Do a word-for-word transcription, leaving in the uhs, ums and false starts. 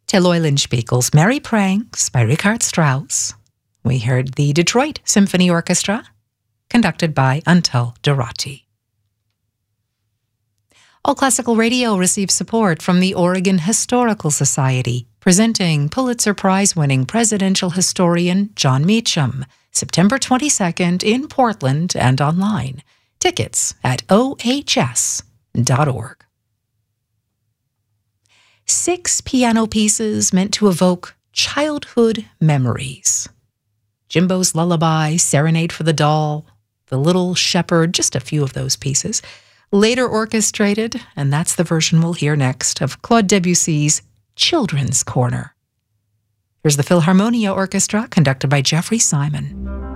Till Eulenspiegel's Merry Pranks by Richard Strauss. We heard the Detroit Symphony Orchestra, conducted by Antal Dorati. All Classical Radio receives support from the Oregon Historical Society, presenting Pulitzer Prize-winning presidential historian John Meacham, September twenty-second in Portland and online. Tickets at O H S dot org. Six piano pieces meant to evoke childhood memories. Jimbo's Lullaby, Serenade for the Doll, The Little Shepherd, just a few of those pieces. Later orchestrated, and that's the version we'll hear next, of Claude Debussy's Children's Corner. Here's the Philharmonia Orchestra, conducted by Jeffrey Simon.